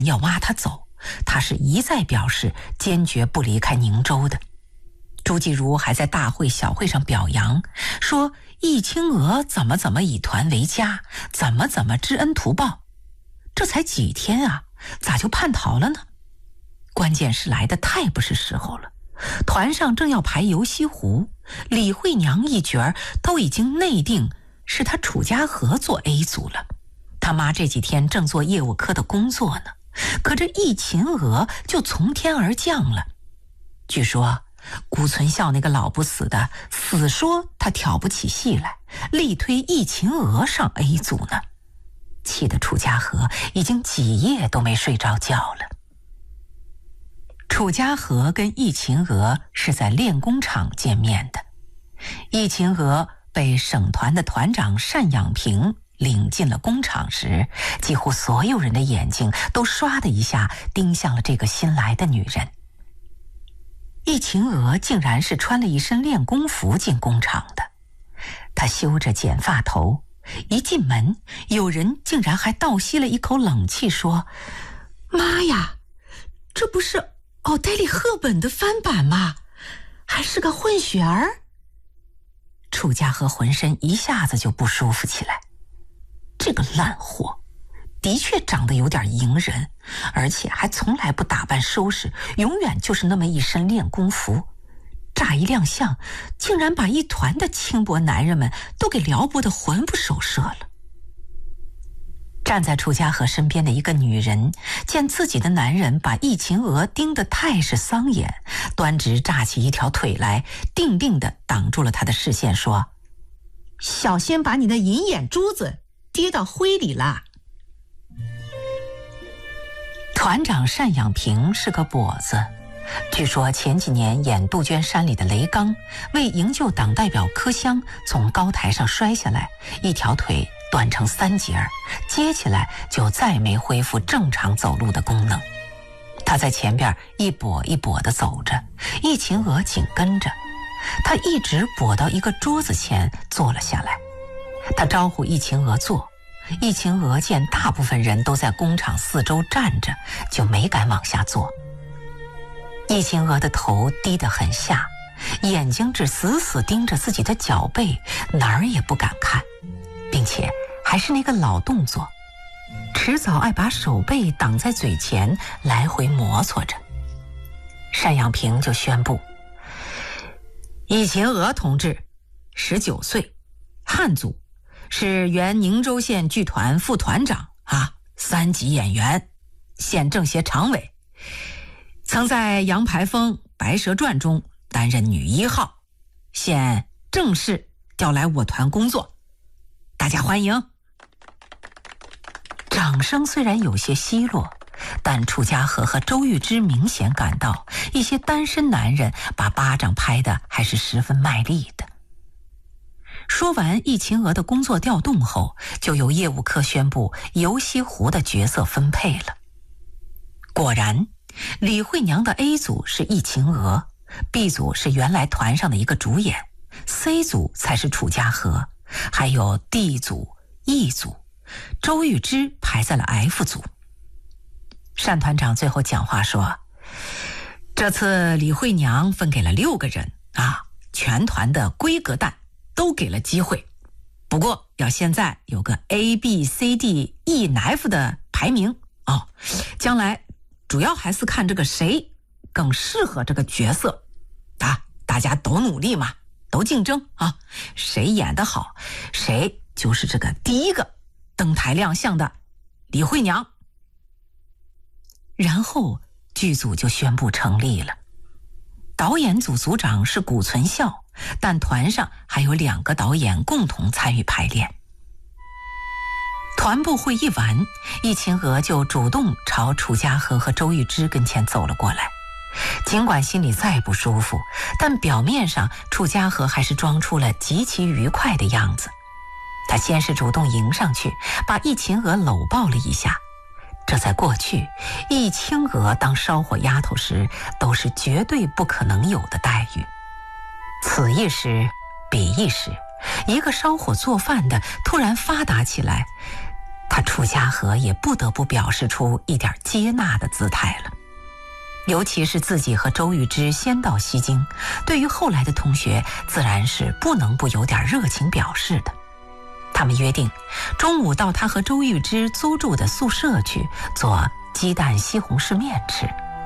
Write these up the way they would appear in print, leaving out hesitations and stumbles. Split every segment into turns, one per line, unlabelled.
要挖他走，他是一再表示坚决不离开宁州的。朱继儒还在大会小会上表扬，说易清娥怎么以团为家，怎么知恩图报。这才几天啊，咋就叛逃了呢？关键是来得太不是时候了，团上正要排游西湖，李慧娘一角都已经内定是他楚家河做 A 组了。他妈这几天正做业务科的工作呢，可这易秦娥就从天而降了。据说顾存孝那个老不死的死说他挑不起戏来，力推易秦娥上 A 组呢，气得楚家河已经几夜都没睡着觉了。楚家河跟易秦娥是在练功场见面的。易秦娥被省团的团长单养平领进了工厂时，几乎所有人的眼睛都唰的一下盯向了这个新来的女人。易秦娥竟然是穿了一身练功服进工厂的，她修着剪发头，一进门，有人竟然还倒吸了一口冷气，说：“妈呀，这不是奥黛丽·赫本的翻版吗？还是个混血儿。”楚家河浑身一下子就不舒服起来。这个烂货的确长得有点迎人，而且还从来不打扮收拾，永远就是那么一身练功服。乍一亮相，竟然把一团的轻薄男人们都给撩拨得魂不守舍了。站在楚家河身边的一个女人见自己的男人把易秦娥盯得太是桑眼，端直炸起一条腿来，定定地挡住了他的视线，说：“小心把你的银眼珠子跌到灰里啦。”团长单养平是个跛子，据说前几年演杜鹃山里的雷刚，为营救党代表柯湘从高台上摔下来，一条腿断成3节儿，接起来就再没恢复正常走路的功能。他在前边一跛一跛地走着，易秦娥紧跟着。他一直跛到一个桌子前坐了下来，他招呼易秦娥坐。易秦娥见大部分人都在工厂四周站着，就没敢往下坐。易秦娥的头低得很下，眼睛只死死盯着自己的脚背，哪儿也不敢看，并且还是那个老动作，迟早爱把手背挡在嘴前，来回摩挲着。单养平就宣布：“易秦娥同志，19岁，汉族，是原宁州县剧团副团长3级演员，现政协常委，曾在《杨排风》《白蛇传》中担任女1号，现正式调来我团工作，大家欢迎。”掌声虽然有些稀落，但楚家河和周玉芝明显感到一些单身男人把巴掌拍得还是十分卖力的。说完易秦娥的工作调动后，就由业务科宣布游西湖的角色分配了。果然，李慧娘的 A 组是易秦娥， B 组是原来团上的一个主演， C 组才是楚家河，还有 D 组、E 组，周玉芝排在了 F 组。单团长最后讲话说：“这次李慧娘分给了6个人全团的规格蛋都给了机会，不过要现在有个 A、B、C、D、E、F 的排名将来主要还是看这个谁更适合这个角色大家都努力嘛，都竞争谁演得好，谁就是这个第一个登台亮相的李慧娘。”然后剧组就宣布成立了。导演组组长是谷存孝，但团上还有2个导演共同参与排练。团部会议完，易秦娥就主动朝楚家河和周玉芝跟前走了过来。尽管心里再不舒服，但表面上楚家河还是装出了极其愉快的样子。他先是主动迎上去，把易秦娥搂抱了一下。这在过去，易秦娥当烧火丫头时都是绝对不可能有的待遇。此一时彼一时，一个烧火做饭的突然发达起来， 他楚家河也不得不表示出一点接纳的姿态了。尤其是自己和周玉芝先到西京，对于后来的同学自然是不能不有点热情表示的。他们约定中午到他和周玉芝租住的宿舍去做鸡蛋西红柿面吃。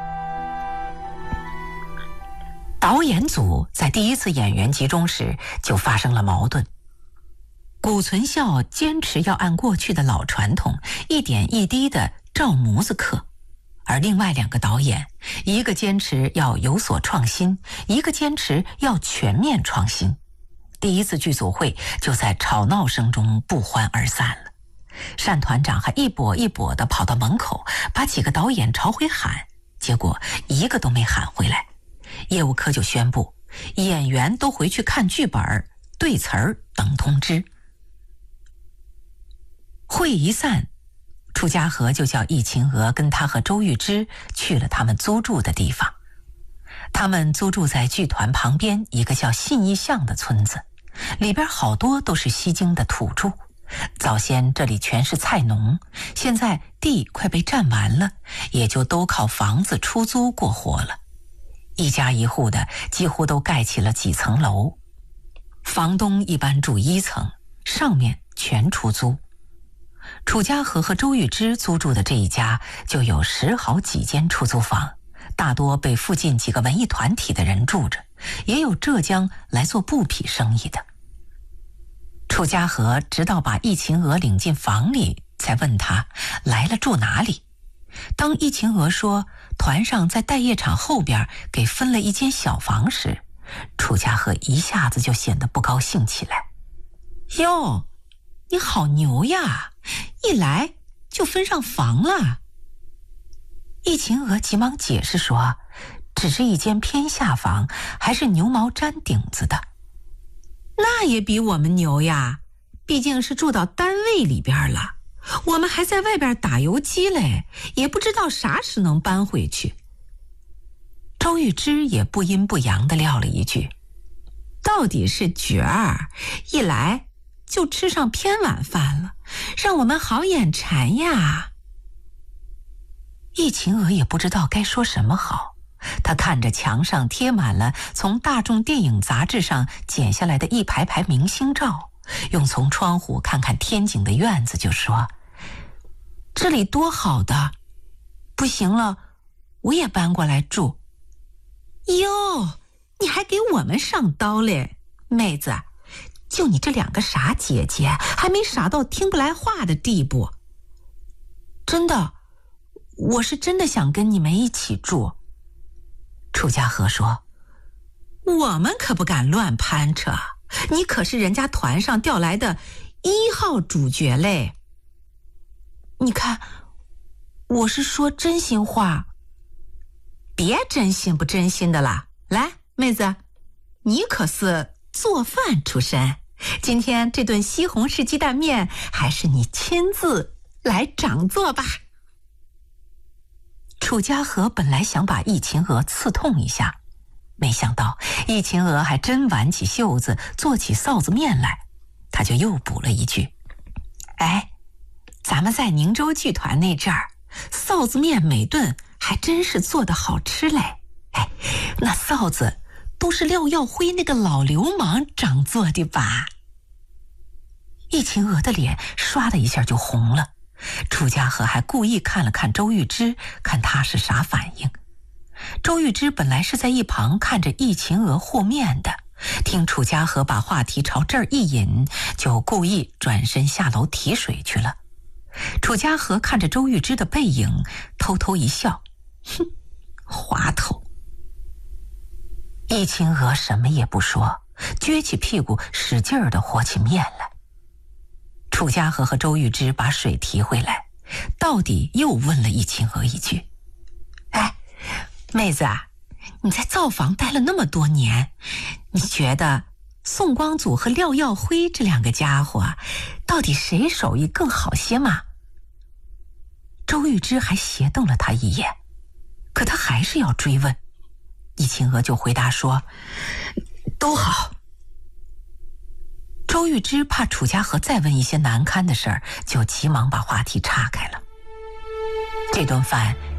导演组在第一次演员集中时就发生了矛盾。谷存孝坚持要按过去的老传统一点一滴地照模子刻，而另外2个导演，一个坚持要有所创新，一个坚持要全面创新。第一次剧组会就在吵闹声中不欢而散了。单团长还一跛一跛地跑到门口，把几个导演朝回喊，结果一个都没喊回来。业务科就宣布演员都回去看剧本、对词儿等通知。会一散，楚家河就叫易秦娥跟他和周玉芝去了他们租住的地方。他们租住在剧团旁边一个叫信义巷的村子，里边好多都是西京的土著。早先这里全是菜农，现在地快被占完了，也就都靠房子出租过活了。一家一户的几乎都盖起了几层楼，房东一般住1层，上面全出租。楚家河和周玉芝租住的这一家就有10好几间出租房，大多被附近几个文艺团体的人住着，也有浙江来做布匹生意的。楚家河直到把易秦娥领进房里，才问他来了住哪里。当易秦娥说团上在待业场后边给分了一间小房时，楚家河一下子就显得不高兴起来。哟，你好牛呀，一来就分上房了。易秦娥急忙解释说，只是一间偏下房，还是牛毛毡顶子的。那也比我们牛呀，毕竟是住到单位里边了，我们还在外边打游击嘞，也不知道啥时能搬回去。周玉芝也不阴不阳地撂了一句，到底是角儿，一来就吃上偏晚饭了，让我们好眼馋呀。易秦娥也不知道该说什么好，她看着墙上贴满了从大众电影杂志上剪下来的一排排明星照，用从窗户看看天井的院子，就说，这里多好的，不行了，我也搬过来住。哟，你还给我们上刀嘞，妹子，就你这2个傻姐姐，还没傻到听不来话的地步。真的，我是真的想跟你们一起住。楚家河说，我们可不敢乱攀扯，你可是人家团上调来的1号主角嘞。你看，我是说真心话。别真心不真心的啦，来，妹子，你可是做饭出身，今天这顿西红柿鸡蛋面还是你亲自来掌做吧。楚家河本来想把易秦娥刺痛一下，没想到易秦娥还真挽起袖子做起臊子面来，他就又补了一句，哎，咱们在宁州剧团那阵儿，臊子面每顿还真是做得好吃嘞。哎，那臊子都是廖耀辉那个老流氓掌做的吧？易秦娥的脸唰的一下就红了，楚家河还故意看了看周玉芝，看她是啥反应。周玉芝本来是在一旁看着易秦娥和面的，听楚家河把话题朝这儿一引，就故意转身下楼提水去了。楚家河看着周玉芝的背影，偷偷一笑，哼，滑头。易秦娥什么也不说，撅起屁股使劲儿地和起面来。楚家河和周玉芝把水提回来，到底又问了易秦娥一句，哎，妹子啊，你在灶房待了那么多年，你觉得宋光祖和廖耀辉这2个家伙到底谁手艺更好些吗？周玉芝还斜瞪了他一眼，可他还是要追问。易秦娥就回答说，都好。周周玉芝怕楚家河再问一些难堪的事儿，就急忙把话题岔开了。这顿饭